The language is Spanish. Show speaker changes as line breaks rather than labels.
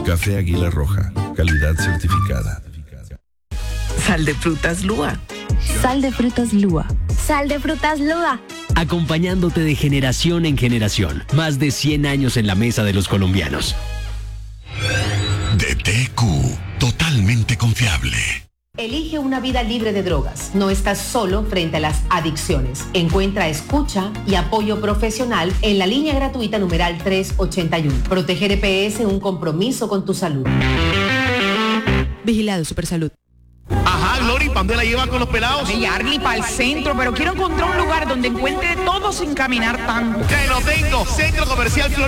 Café Águila Roja, calidad certificada.
Sal de frutas Lua.
Sal de frutas Lua.
Sal de frutas Lua.
Acompañándote de generación en generación. Más de 100 años en la mesa de los colombianos.
DTQ, totalmente confiable.
Elige una vida libre de drogas. No estás solo frente a las adicciones. Encuentra escucha y apoyo profesional en la línea gratuita numeral 381. Proteger EPS, un compromiso con tu salud.
Vigilado Supersalud.
Ajá, Glory, ¿para dónde la llevan con los pelados?
Y Arly para el centro, pero quiero encontrar un lugar donde encuentre todo sin caminar tanto.
Que no tengo, Centro Comercial Florida.